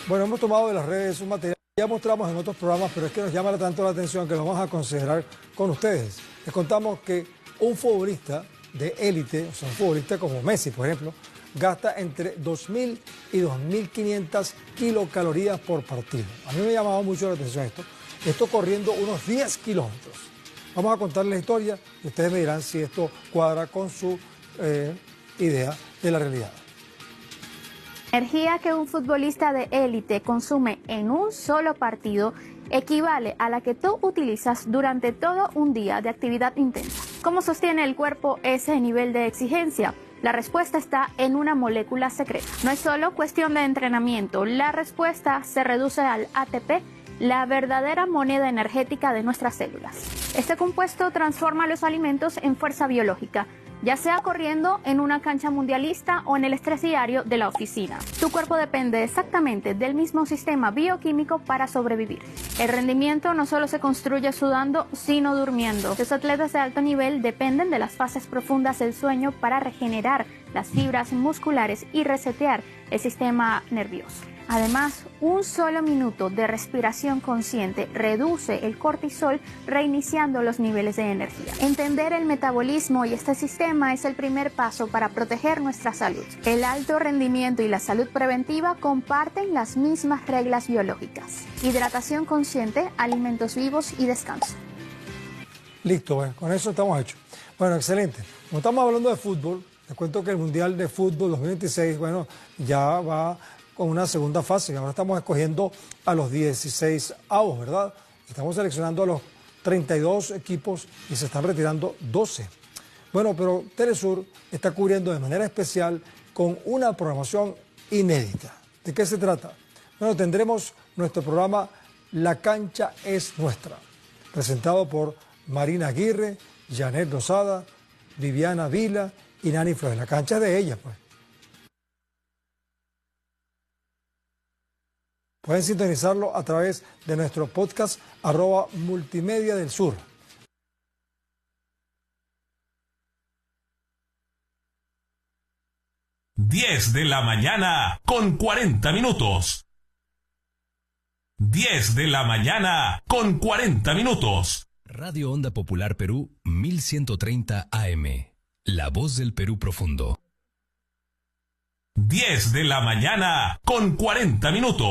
Bueno, hemos tomado de las redes un material que ya mostramos en otros programas, pero es que nos llama tanto la atención que lo vamos a considerar con ustedes. Les contamos que un futbolista de élite, o sea, un futbolista como Messi, por ejemplo, gasta entre 2.000 y 2.500 kilocalorías por partido. A mí me ha llamado mucho la atención esto corriendo unos 10 kilómetros. Vamos a contarles la historia y ustedes me dirán si esto cuadra con su idea de la realidad. La energía que un futbolista de élite consume en un solo partido equivale a la que tú utilizas durante todo un día de actividad intensa. ¿Cómo sostiene el cuerpo ese nivel de exigencia? La respuesta está en una molécula secreta. No es solo cuestión de entrenamiento, la respuesta se reduce al ATP, la verdadera moneda energética de nuestras células. Este compuesto transforma los alimentos en fuerza biológica, ya sea corriendo en una cancha mundialista o en el estrés diario de la oficina. Tu cuerpo depende exactamente del mismo sistema bioquímico para sobrevivir. El rendimiento no solo se construye sudando, sino durmiendo. Los atletas de alto nivel dependen de las fases profundas del sueño para regenerar las fibras musculares y resetear el sistema nervioso. Además, un solo minuto de respiración consciente reduce el cortisol, reiniciando los niveles de energía. Entender el metabolismo y este sistema es el primer paso para proteger nuestra salud. El alto rendimiento y la salud preventiva comparten las mismas reglas biológicas: hidratación consciente, alimentos vivos y descanso. Listo, bueno, con eso estamos hechos. Bueno, excelente. Como estamos hablando de fútbol, les cuento que el Mundial de Fútbol 2026, bueno, ya va con una segunda fase. Ahora estamos escogiendo a los 16avos, ¿verdad? Estamos seleccionando a los 32 equipos y se están retirando 12. Bueno, pero Telesur está cubriendo de manera especial con una programación inédita. ¿De qué se trata? Bueno, tendremos nuestro programa La Cancha es Nuestra, presentado por Marina Aguirre, Janet Lozada, Viviana Vila y Nani Flores. La cancha es de ella, pues. Pueden sintonizarlo a través de nuestro podcast @Multimedia del Sur. Diez de la mañana con 40 minutos. 10 de la mañana con 40 minutos. Radio Onda Popular Perú 1130 AM. La voz del Perú profundo. 10 de la mañana con 40 minutos.